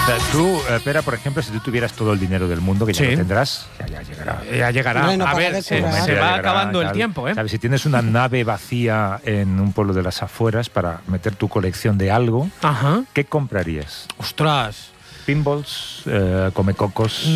Tú, Pera, por ejemplo, si tú tuvieras todo el dinero del mundo, que ya lo tendrás, ya llegará. Ya llegará. Bueno, a ver, se va acabando el tiempo, ¿eh? ¿Sabes? Si tienes una nave vacía en un pueblo de las afueras para meter tu colección de algo, Ajá. ¿qué comprarías? Ostras. Pinballs, comecocos.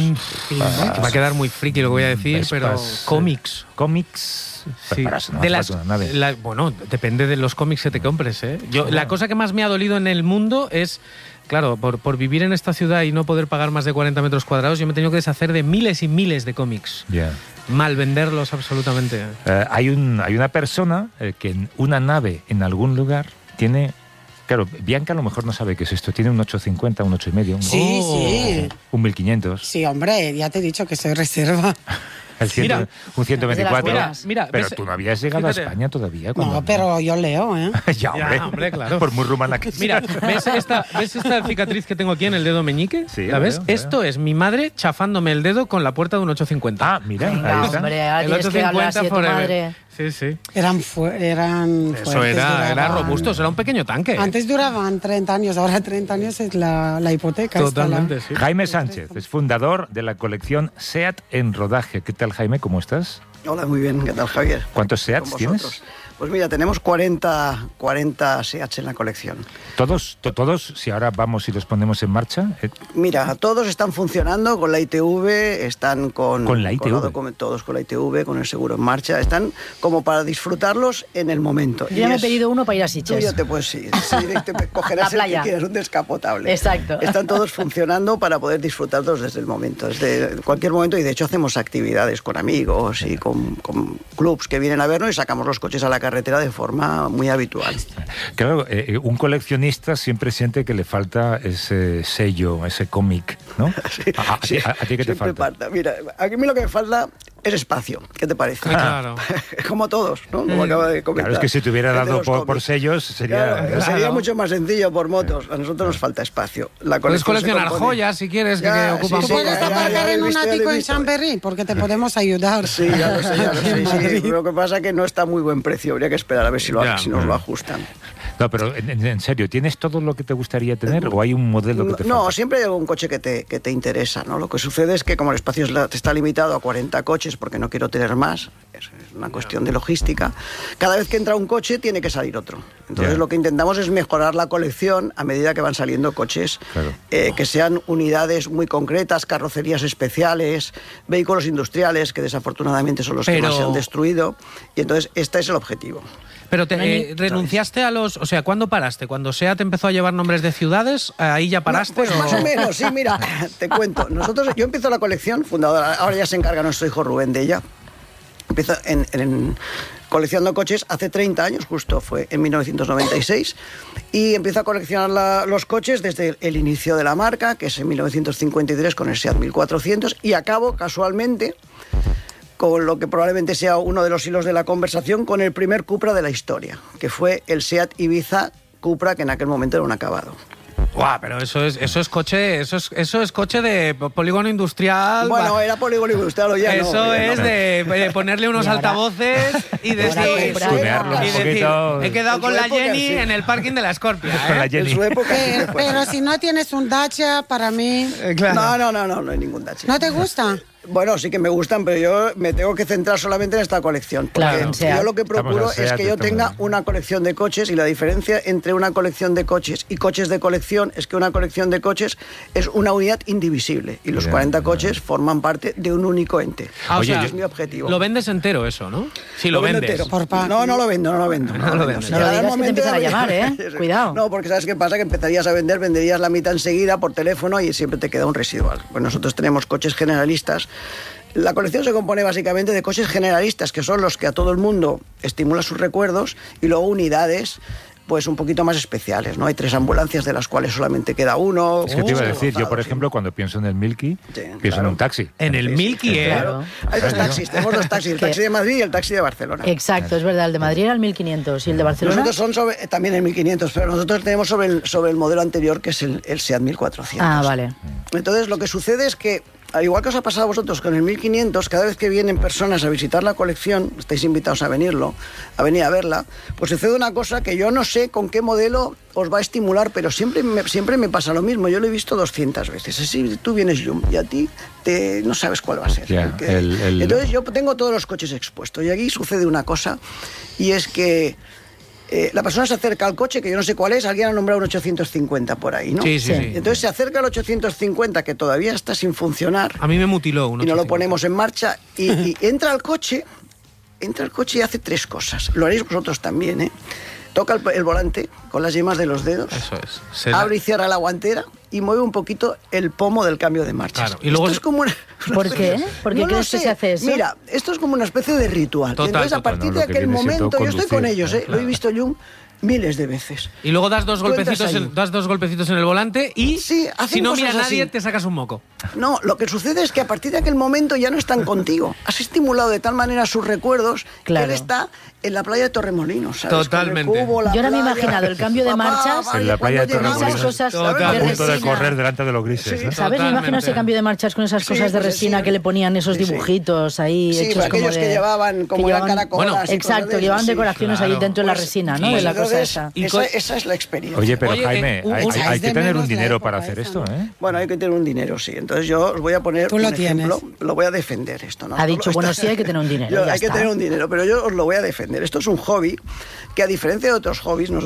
Va a quedar muy friki lo que voy a decir, Vespas, pero cómics. Cómics. Sí. Para eso no de hace las, falta una nave. bueno, depende de los cómics que te compres, ¿eh? La cosa que más me ha dolido en el mundo es, claro, por vivir en esta ciudad y no poder pagar más de 40 metros cuadrados, yo me he tenido que deshacer de miles y miles de cómics. Yeah. Mal venderlos absolutamente. Hay una persona que en una nave en algún lugar tiene... Claro, Bianca a lo mejor no sabe qué es esto. Tiene un 850, un 8,5. Sí. Un 1500. Sí, hombre, ya te he dicho que soy reserva. Mira, un 124. Mira, pero ves, tú no habías llegado fíjate. a España todavía. No, pero yo leo, ¿eh? ya, hombre, claro. Por muy rumana que sea. Mira, ¿ves esta cicatriz que tengo aquí en el dedo meñique? Sí, ¿La ves? la veo. Esto es mi madre chafándome el dedo con la puerta de un 850. Ah, mira, Venga, ahí está. hombre, ahora El tienes que hablar así de tu forever. madre. Sí. Eran Eso fuertes. era duraban- robusto, era un pequeño tanque. Antes duraban 30 años, ahora 30 años es la hipoteca. Totalmente, sí. Jaime Sánchez es fundador de la colección SEAT en rodaje. ¿Qué tal, Jaime? ¿Cómo estás? Hola, muy bien. ¿Qué tal, Javier? ¿Cuántos Con SEATs vosotros. tienes? Pues mira, tenemos 40 SEATs en la colección. ¿Todos, si ahora vamos y los ponemos en marcha? Mira, todos están funcionando con la ITV, están con ¿Con la ITV? todos con la ITV, con el seguro en marcha. Están como para disfrutarlos en el momento. Yo ya me he pedido uno para ir a Tú Sitges. ya te puedes ir. Sí, te cogerás La el que playa. quieras, un descapotable. Exacto. Están todos funcionando para poder disfrutarlos desde el momento, desde cualquier momento. Y de hecho hacemos actividades con amigos y con clubs que vienen a vernos y sacamos los coches a la carretera de forma muy habitual. Claro, un coleccionista siempre siente que le falta ese sello, ese cómic, ¿no? Sí, ¿A ti qué te siempre falta? Mira, a mí lo que me falta es espacio. ¿Qué te parece? Claro. Como todos, ¿no? Como acaba de comentar. Claro, es que si te hubiera El de dado los por cómics. sellos sería... Claro, sería mucho más sencillo por motos. A nosotros nos falta espacio. La Puedes colección se coleccionar compone- joyas si quieres, que Ya, ocupan sí, Tú poco. puedes ya, aparcar ya en lo he un visto, ya lo he ático en visto. Chamberí, porque te podemos ayudar. Sí, ya lo sé, ya lo Aquí en sé. Madrid. Sí. Lo que pasa es que no está muy buen precio. Habría que esperar a ver si Ya. nos lo ajustan. No, pero en serio, ¿tienes todo lo que te gustaría tener o hay un modelo que te No, falta? siempre hay algún coche que te interesa, ¿no? Lo que sucede es que como el espacio está limitado a 40 coches, porque no quiero tener más, es una cuestión de logística, cada vez que entra un coche tiene que salir otro. Entonces Ya. lo que intentamos es mejorar la colección a medida que van saliendo coches, Claro. que sean unidades muy concretas, carrocerías especiales, vehículos industriales, que desafortunadamente son los que Pero- más se han destruido, y entonces este es el objetivo. Pero renunciaste a los... O sea, ¿cuándo paraste? ¿Cuando SEAT empezó a llevar nombres de ciudades? ¿Ahí ya paraste? Pues más o menos, sí, mira, te cuento. Yo empiezo la colección, fundadora, ahora ya se encarga nuestro hijo Rubén de ella. Empiezo en coleccionando coches hace 30 años, justo fue en 1996, y empiezo a coleccionar los coches desde el inicio de la marca, que es en 1953 con el SEAT 1400, y acabo casualmente con lo que probablemente sea uno de los hilos de la conversación, con el primer Cupra de la historia, que fue el SEAT Ibiza Cupra, que en aquel momento era un acabado. Guau, pero eso es coche de polígono industrial. Bueno, era polígono industrial o ya no. Eso es no. de ponerle unos Y ahora- altavoces y decir, tunearlo un y decir, poquito. he quedado En con su la época, Jenny sí. en el parking de la Scorpia. Con la ¿eh? Jenny. En su época. sí que fue. Pero si no tienes un Dacia, para mí, No hay ningún Dacia. ¿no te gusta? Bueno, sí que me gustan, pero yo me tengo que centrar solamente en esta colección. Porque Claro, en SEAT. yo lo que Estamos procuro en SEAT, es que yo estamos tenga en- una colección de coches, y la diferencia entre una colección de coches y coches de colección es que una colección de coches es una unidad indivisible y los Ya, 40 ya. coches forman parte de un único ente. Ah, o Oye, sea, es mi objetivo. Lo vendes entero eso, ¿no? Sí, lo vendo vendes. entero. No lo vendo. No lo vendo. vendes. Si No lo llegara el digas que te momento empiezan a de- llamar, ¿eh? Sí. Cuidado. No, porque ¿sabes qué pasa? Que empezarías a vender, venderías la mitad enseguida por teléfono y siempre te queda un residual. Pues nosotros tenemos coches generalistas. La colección se compone básicamente de coches generalistas, que son los que a todo el mundo estimula sus recuerdos, y luego unidades pues un poquito más especiales, ¿no? Hay 3 ambulancias de las cuales solamente queda uno. Es que te iba a decir, yo por Rozados, ejemplo, cuando pienso en el Milky, Sí, pienso en claro. un taxi. En el Milky, ¿eh? Claro. Hay 2 taxis, tenemos 2 taxis, el ¿Qué? taxi de Madrid y el taxi de Barcelona. Exacto, es verdad. El de Madrid era el 1500 y el de Barcelona. Nosotros son también el 1500, pero nosotros tenemos sobre el modelo anterior, que es el SEAT 1400. Ah, vale. Entonces lo que sucede es que al igual que os ha pasado a vosotros con el 1500, cada vez que vienen personas a visitar la colección, estáis invitados a venir a verla, pues sucede una cosa que yo no sé con qué modelo os va a estimular, pero siempre me pasa lo mismo. Yo lo he visto 200 veces. Así tú vienes y a ti no sabes cuál va a ser. Yeah, Entonces yo tengo todos los coches expuestos y aquí sucede una cosa, y es que la persona se acerca al coche, que yo no sé cuál es, alguien ha nombrado un 850 por ahí, ¿no? Sí. Entonces se acerca al 850, que todavía está sin funcionar. A mí me mutiló uno. Y no lo ponemos en marcha, y entra al coche y hace 3 cosas. Lo haréis vosotros también, ¿eh? Toca el volante con las yemas de los dedos. Eso es. Abre y cierra la guantera y mueve un poquito el pomo del cambio de marchas. Claro, y luego esto es como una ¿Por qué? ¿Por qué no crees que se hace eso? Mira, esto es como una especie de ritual. Total, Entonces, a partir no, de lo que aquel viene siendo momento, yo estoy con conducir, ellos, claro. lo he visto yo miles de veces. Y luego das dos Tú entras golpecitos en el volante y Sí, hacen si no cosas mira a nadie así. te sacas un moco. No, lo que sucede es que a partir de aquel momento ya no están contigo. Has estimulado de tal manera sus recuerdos Claro. que él está en la playa de Torremolinos, ¿sabes? Totalmente. Con el cubo, la Yo ahora me he playa. imaginado el cambio de marchas En la playa de cuando llegamos- Torremolinos. esas cosas Total. A de punto de resina. correr delante de los grises. Sí. ¿no? ¿Sabes? Me imagino Totalmente. ese cambio de marchas con esas Sí, cosas de pues resina sí. que le ponían esos Sí, sí. dibujitos ahí Sí, hechos para como aquellos de... que llevaban como que la llevaban- caracola. Bueno, así, Exacto, cosas de llevaban esas, sí. decoraciones claro. ahí dentro de la Pues, resina, ¿no? y De la cosa entonces, esa. Y esa es la experiencia. Oye, pero Oye, Jaime, un- hay echáis que de tener un menos la dinero época para hacer esa, esto, ¿no? ¿eh? Bueno, hay que tener un dinero, sí. Entonces yo os voy a poner Tú lo un ejemplo. tienes. Lo voy a defender esto, ¿no? Ha dicho, Esto- bueno, sí hay que tener un dinero, ya Hay que está. tener un dinero, pero yo os lo voy a defender. Esto es un hobby que, a diferencia de otros hobbies,